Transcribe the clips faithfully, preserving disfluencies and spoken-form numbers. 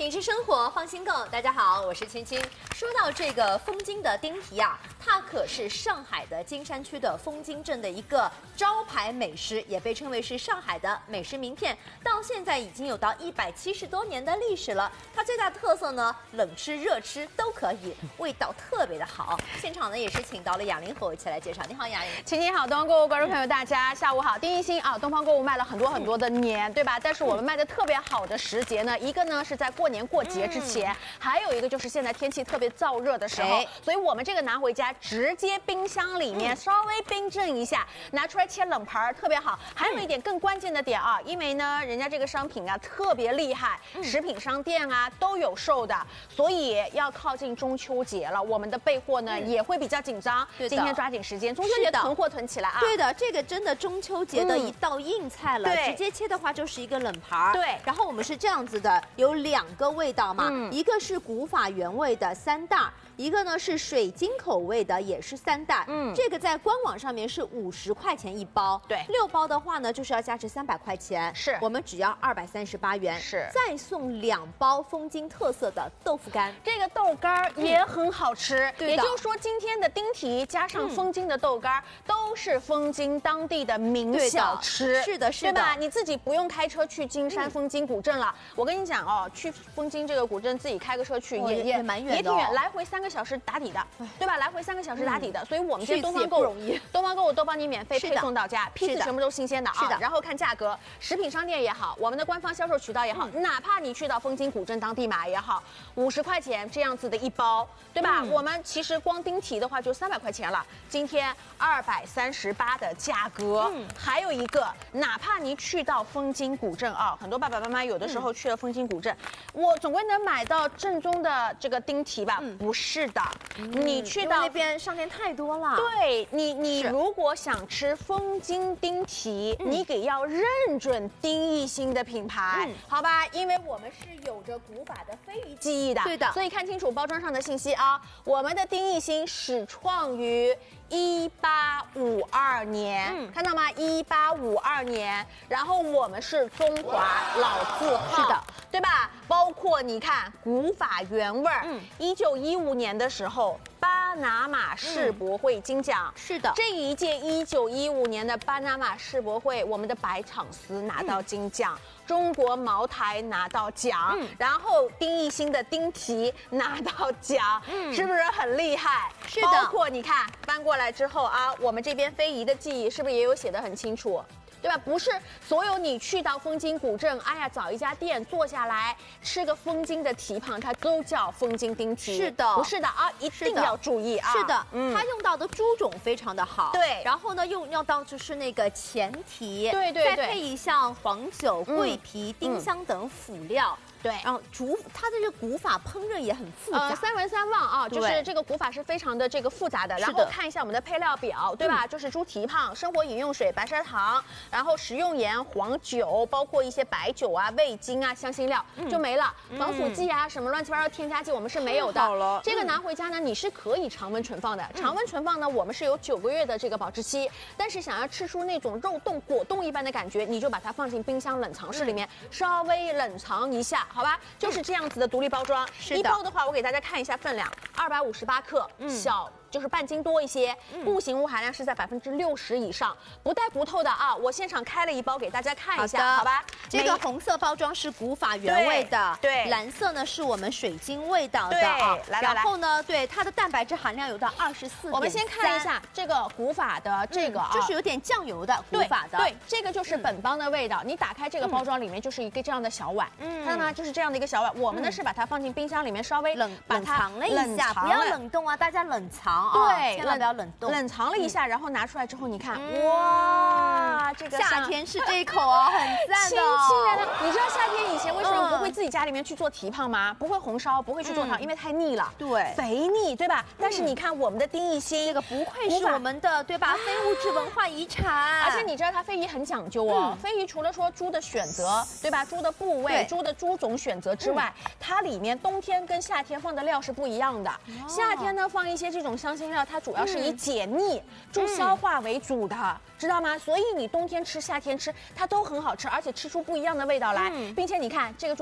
品质生活，放心购。大家好，我是青青。说到这个枫金的丁蹄啊，它可是上海的金山区的枫金镇的一个招牌美食，也被称为是上海的美食名片。到现在已经有到一百七十多年的历史了。它最大的特色呢，冷吃热吃都可以，味道特别的好。现场呢也是请到了雅玲和我一起来介绍。你好，雅玲。 青青好，东方购物观众朋友大家下午好。丁一新啊，东方购物卖了很多很多的年，对吧？但是我们卖的特别好的时节呢，一个呢是在过年过节之前，还有一个就是现在天气特别燥热的时候，所以我们这个拿回家直接冰箱里面稍微冰镇一下，拿出来切冷盘特别好。还有一点更关键的点啊，因为呢人家这个商品啊特别厉害，食品商店啊都有售的，所以要靠近中秋节了，我们的备货呢也会比较紧张。今天抓紧时间，中秋节囤货囤起来啊！ 对的，这个真的中秋节的一道硬菜了，直接切的话就是一个冷盘。 对， 然后我们是这样子的，有两个味道嘛，嗯、一个是古法原味的三袋，一个呢是水晶口味的，也是三袋。嗯，这个在官网上面是五十块钱一包， 对， 六包的话呢就是要加值三百块钱， 是我们只要二百三十八元， 是再送两包枫金特色的豆腐干， 这个豆干也很好吃。 嗯、 也就是说，今天的丁蹄加上枫金的豆干，都是枫金当地的名小吃。 是的，是的， 对吧？你自己不用开车去金山枫金古镇了。我跟你讲哦，去枫金这个古镇自己开个车去也也蛮远的， 也挺远，来回三个小时打底的，对吧？来回三个小时打底的，所以我们今天东方购物，东方购物都帮你免费配送到家，批次全部都新鲜的啊。 是的， 然后看价格，食品商店也好，我们的官方销售渠道也好，哪怕你去到枫金古镇当地买也好，五十块钱这样子的一包，对吧？我们其实光丁蹄的话就三百块钱了，今天二百三十八的价格。还有一个，哪怕你去到枫金古镇啊，很多爸爸妈妈有的时候去了枫金古镇，我总归能买到正宗的这个丁蹄吧？不是的，你去到那边商店太多了。 对你，你如果想吃枫金丁蹄，你得要认准丁一新的品牌，好吧？因为我们是有着古法的非遗技艺的， 对的， 所以看清楚包装上的信息啊。我们的丁一新始创于一八五二年，嗯、看到吗？一八五二年，然后我们是中华老字号， 是的， 对吧？包括你看古法原味儿，一九一五年的时候，巴拿马世博会金奖， 嗯、是的， 这一届一九一五年的巴拿马世博会，我们的百场丝拿到金奖。嗯中国茅台拿到奖，嗯、然后丁一新的丁蹄拿到奖，嗯、是不是很厉害？ 是的， 包括你看搬过来之后啊，我们这边非遗的记忆是不是也有写得很清楚？对吧？不是所有你去到枫金古镇，哎呀，找一家店坐下来吃个枫金的蹄膀，它都叫枫金丁蹄。 是的， 不是的啊，一定要注意啊。 是的，嗯、它用到的猪种非常的好。 对， 然后呢，用用到就是那个前蹄， 对对对， 再配一像黄酒、桂皮、丁香等辅料。 对， 然后煮它的这个古法烹饪也很复杂， 呃，三文三旺啊，就是这个古法是非常的这个复杂的。然后看一下我们的配料表，对吧？嗯、就是猪蹄膀、生活饮用水、白砂糖，然后食用盐、黄酒，包括一些白酒啊、味精啊、香辛料、嗯、就没了。防腐剂啊，什么乱七八糟添加剂我们是没有的。 好了， 这个拿回家呢，你是可以常温存放的。常温存放呢，我们是有九个月的这个保质期。但是想要吃出那种肉冻、果冻一般的感觉，你就把它放进冰箱冷藏室里面，嗯、稍微冷藏一下。好吧，就是这样子的独立包装。一包的话，我给大家看一下分量，二百五十八克，嗯、小就是半斤多一些，固形物含量是在百分之六十以上，不带骨头的啊。我现场开了一包给大家看一下，好吧？ 这个红色包装是古法原味的， 对， 蓝色呢是我们水晶味道的啊。来然后呢，对它的蛋白质含量有到二十四。 我们先看一下这个古法的这个啊， 就是有点酱油的古法的， 对，这个就是本帮的味道。你打开这个包装里面就是一个这样的小碗，嗯，看到吗？就是这样的一个小碗。我们呢是把它放进冰箱里面稍微冷冷藏了一下，不要冷冻啊，大家冷藏啊， 对， 千万不要冷冻。 冷藏了一下，然后拿出来之后，你看，哇，这个夏天是这一口哦，很赞的。 清清的，你知道夏天以前为什么不会自己家里面去做蹄膀吗？不会红烧，不会去做汤，因为太腻了， 对， 肥腻，对吧？但是你看我们的丁一新， 这个不愧是我们的对吧？非物质文化遗产。 而且你知道它非遗很讲究哦，非遗除了说猪的选择，对吧？猪的部位、猪的猪种选择之外，它里面冬天跟夏天放的料是不一样的。夏天呢放一些这种香辛料，它主要是以解腻、助消化为主的，知道吗？所以你冬天吃、夏天吃，它都很好吃，而且吃出不一样的味道来，并且你看这个猪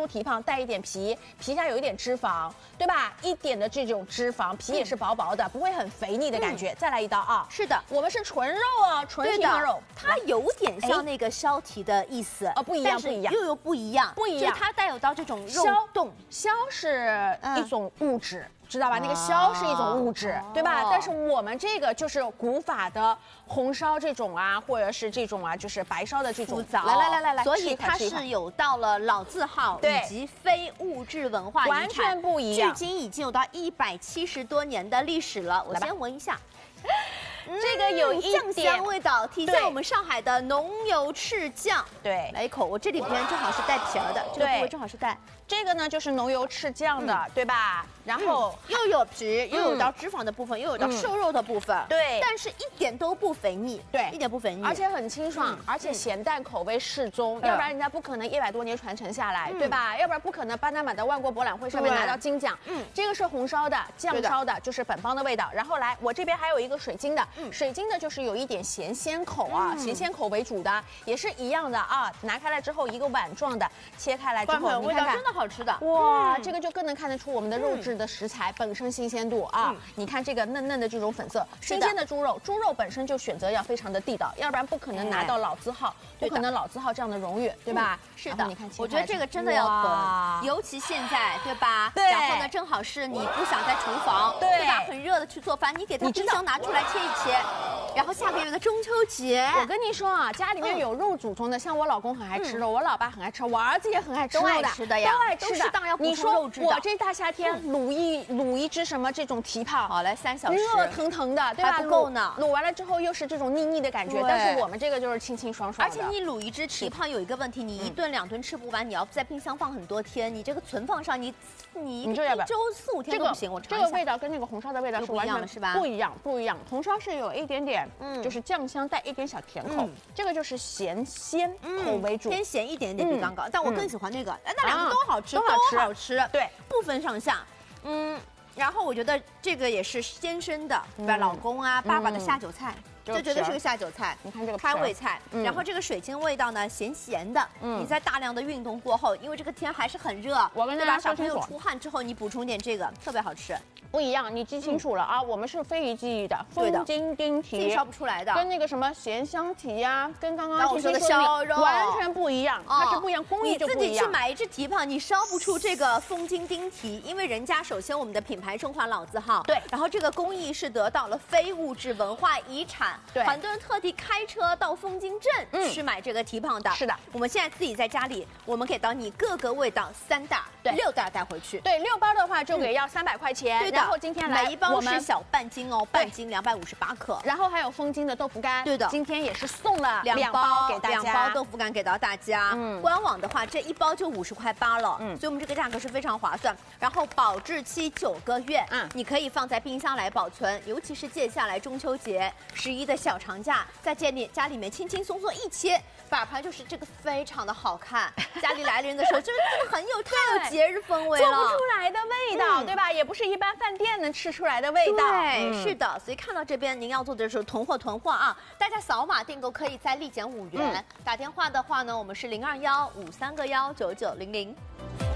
提胖，带一点皮，皮下有一点脂肪，对吧？一点的这种脂肪，皮也是薄薄的，不会很肥腻的感觉。再来一刀啊！ 是的， 我们是纯肉啊，纯提胖肉， 它有点像那个削蹄的意思哦，不一样，不一样， 又又不一样， 不一样， 它带有到这种肉冻， 削是一种物质。知道吧？那个硝是一种物质，对吧？但是我们这个就是古法的红烧这种啊，或者是这种啊，就是白烧的这种。 来来来来来，所以它是有到了老字号以及非物质文化遗产， 完全不一样。 距今已经有到一百七十多年的历史了。我先闻一下。 这个有一酱香味道，体现我们上海的浓油赤酱。 对， 来一口，我这里边正好是带皮儿的，这个部位正好是带。 这个呢就是浓油赤酱的，对吧？然后又有皮，又有到脂肪的部分，又有到瘦肉的部分。 对， 但是一点都不肥腻， 对， 一点不肥腻， 而且很清爽，而且咸淡口味适中，要不然人家不可能一百多年传承下来，对吧？要不然不可能巴拿马的万国博览会上面拿到金奖。嗯，这个是红烧的，酱烧的，就是本帮的味道。然后来，我这边还有一个水晶的，水晶的就是有一点咸鲜口啊，咸鲜口为主的，也是一样的啊。拿开来之后，一个碗状的，切开来之后， 味道真的好吃的。 哇，这个就更能看得出我们的肉质的食材本身新鲜度啊！你看这个嫩嫩的这种粉色，新鲜的猪肉，猪肉本身就选择要非常的地道，要不然不可能拿到老字号，不可能老字号这样的荣誉，对吧？ 是的， 你看， 我觉得这个真的要囤，尤其现在，对吧？ 对。 然后呢，正好是你不想在厨房，对吧？很热的去做饭，你给它冰箱拿出来切一切，然后下个月的中秋节， 我跟你说啊，家里面有肉祖宗的，像我老公很爱吃肉，我老爸很爱吃，我儿子也很爱吃肉的， 都爱吃的呀， 都爱吃的。 当然要你说我这大夏天卤一卤一只什么这种蹄膀， 好来三小时， 热腾腾的，对吧？ 还不够呢。 卤完了之后又是这种腻腻的感觉，但是我们这个就是清清爽爽的。 而且你卤一只蹄膀有一个问题，你一顿两顿吃不完，你要在冰箱放很多天，你这个存放上你你一周四五天都不行。我这个味道跟那个红烧的味道是完全是吧？ 不一样，不一样。红烧是有一点点，嗯，就是酱香带一点小甜口，这个就是咸鲜口为主， 偏咸一点点比刚刚，但我更喜欢那个。哎，那两个都好吃， 都好吃， 好吃， 对， 不分上下。嗯，然后我觉得这个也是先生的，对吧？老公啊，爸爸的下酒菜。这绝对是个下酒菜， 你看这个开胃菜，然后这个水晶味道呢咸咸的，你在大量的运动过后，因为这个天还是很热， 我跟大家小朋友出汗之后，你补充点这个，特别好吃。 不一样，你记清楚了啊，我们是非遗记忆的风筋丁蹄， 自己烧不出来的， 跟那个什么咸香蹄呀，跟刚刚我说的烧肉完全不一样，它是不一样，工艺就不一样。 你自己去买一只蹄膀，你烧不出这个风筋丁蹄，因为人家首先我们的品牌中华老字号， 对， 然后这个工艺是得到了非物质文化遗产， 对， 很多人特地开车到枫泾镇去买这个蹄膀的。 是的， 我们现在自己在家里，我们给到你各个味道三大、六大带回去。 对，六包的话就给要三百块钱。对的，然后今天来每一包是小半斤哦，半斤两百五十八克。 然后还有枫泾的豆腐干。 对的， 今天也是送了两包给大家， 两包豆腐干给到大家。嗯，官网的话这一包就五十块八了，嗯，所以我们这个价格是非常划算。然后保质期九个月，嗯，你可以放在冰箱来保存，尤其是接下来中秋节、十一的小长假，在家里家里面轻轻松松一切，摆盘就是这个非常的好看。家里来人的时候，就是真的很有太有节日氛围了， 做不出来的味道，对吧？也不是一般饭店能吃出来的味道。 对，是的。所以看到这边，您要做的是囤货囤货啊！大家扫码订购可以再立减五元，打电话的话呢，我们是零二幺五三个幺九九零零。